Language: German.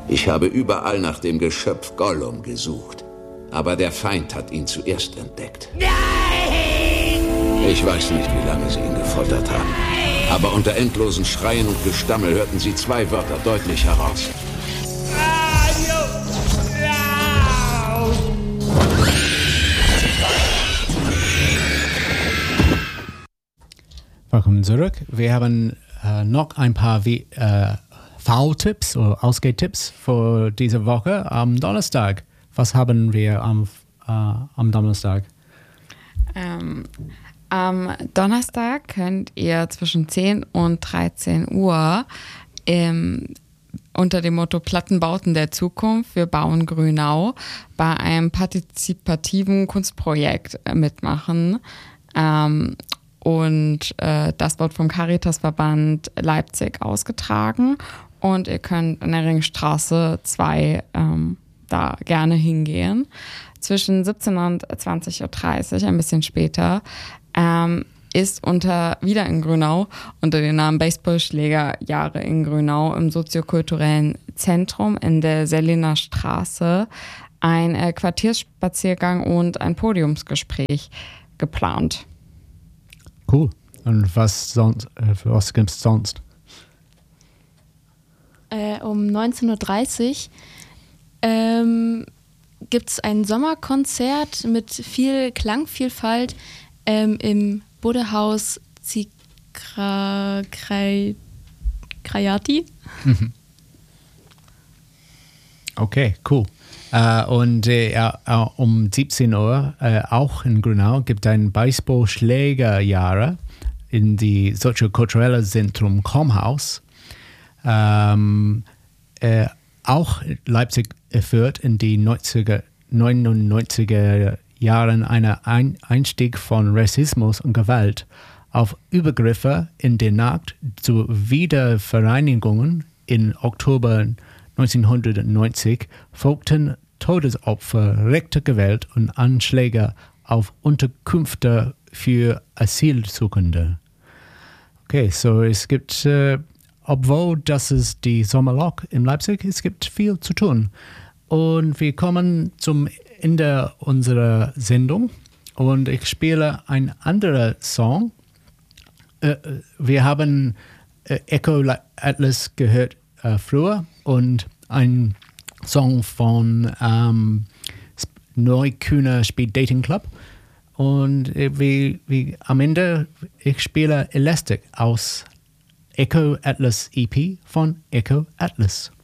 Ich habe überall nach dem Geschöpf Gollum gesucht. Aber der Feind hat ihn zuerst entdeckt. Nein! Ich weiß nicht, wie lange sie ihn gefoltert haben. Aber unter endlosen Schreien und Gestammel hörten sie 2 Wörter deutlich heraus. Willkommen zurück. Wir haben noch ein paar V-Tipps oder Ausgehtipps für diese Woche am Donnerstag. Was haben wir am Donnerstag? Am Donnerstag könnt ihr zwischen 10 und 13 Uhr unter dem Motto Plattenbauten der Zukunft, wir bauen Grünau, bei einem partizipativen Kunstprojekt mitmachen. Und das wird vom Caritasverband Leipzig ausgetragen. Und ihr könnt in der Ringstraße 2 da gerne hingehen. Zwischen 17 und 20.30 Uhr, ein bisschen später, ist wieder in Grünau unter dem Namen Baseballschlägerjahre in Grünau im soziokulturellen Zentrum in der Sellener Straße ein Quartiersspaziergang und ein Podiumsgespräch geplant. Cool. Und was gibt es sonst? Um 19.30 Uhr gibt es ein Sommerkonzert mit viel Klangvielfalt im Buddhahaus Krayati. Okay, cool. Und um 17 Uhr auch in Grünau gibt es ein Baseballschlägerjahre in die soziokulturelle Zentrum Komhaus. Auch Leipzig erfährt in die 99er Jahren einen Einstieg von Rassismus und Gewalt auf Übergriffe in der Nacht zu Wiedervereinigungen im Oktober 1990 folgten Todesopfer, rechte Gewalt und Anschläge auf Unterkünfte für Asylsuchende. Okay, so es gibt, obwohl das ist die Sommerloch in Leipzig, es gibt viel zu tun. Und wir kommen zum Ende unserer Sendung und ich spiele einen anderen Song. Wir haben Echo Atlas gehört früher und ein Song von Neukühner Speed Dating Club. Und am Ende, ich spiele Elastic aus Echo Atlas EP von Echo Atlas.